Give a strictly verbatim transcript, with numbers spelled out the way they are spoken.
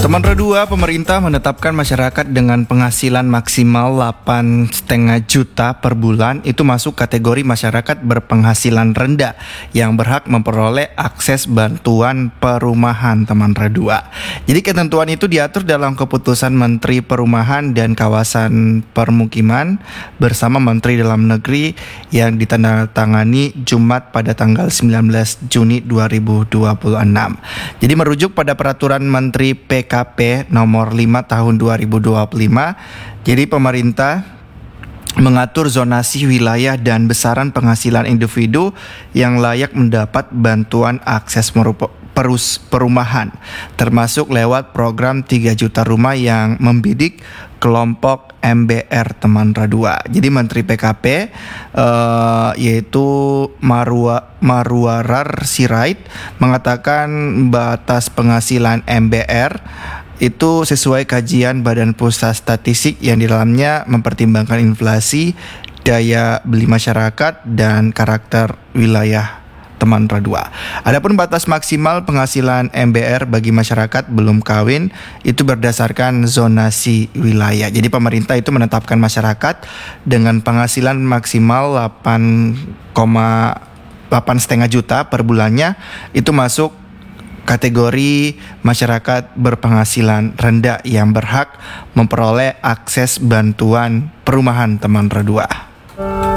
Teman Redua, pemerintah menetapkan masyarakat dengan penghasilan maksimal delapan koma lima juta per bulan itu masuk kategori masyarakat berpenghasilan rendah yang berhak memperoleh akses bantuan perumahan, teman Redua. Jadi ketentuan itu diatur dalam keputusan Menteri Perumahan dan Kawasan Permukiman bersama Menteri Dalam Negeri yang ditandatangani Jumat pada tanggal sembilan belas Juni dua ribu dua puluh enam. Jadi merujuk pada peraturan Menteri P K P nomor lima tahun dua ribu dua puluh lima. Jadi pemerintah mengatur zonasi wilayah dan besaran penghasilan individu yang layak mendapat bantuan akses merupa perus perumahan, termasuk lewat program tiga juta rumah yang membidik kelompok M B R, teman Redua. Jadi Menteri P K P uh, yaitu Marwa Marwarar Sirait mengatakan batas penghasilan M B R itu sesuai kajian Badan Pusat Statistik yang di dalamnya mempertimbangkan inflasi, daya beli masyarakat, dan karakter wilayah, teman Redua. Adapun batas maksimal penghasilan M B R bagi masyarakat belum kawin itu berdasarkan zonasi wilayah. Jadi pemerintah itu menetapkan masyarakat dengan penghasilan maksimal delapan koma delapan koma lima juta per bulannya itu masuk kategori masyarakat berpenghasilan rendah yang berhak memperoleh akses bantuan perumahan, teman Redua.